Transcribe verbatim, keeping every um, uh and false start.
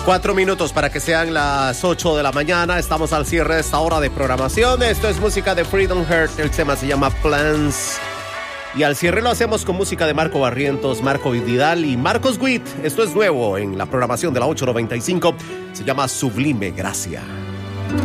Cuatro minutos para que sean las ocho de la mañana. Estamos al cierre de esta hora de programación. Esto es música de Freedom Heart. El tema se llama Plans. Y al cierre lo hacemos con música de Marco Barrientos, Marco Vidal y Marcos Witt. Esto es nuevo en la programación de la ocho noventa y cinco. Se llama Sublime Gracia.